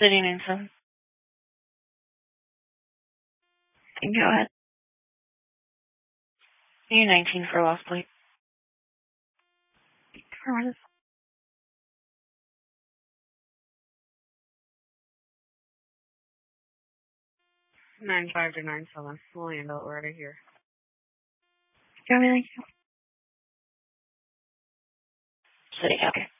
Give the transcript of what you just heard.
City 97. Go ahead. U19 for lost plate. Affirmative. 95 to 97. We'll handle it right here. Thank you. City, okay.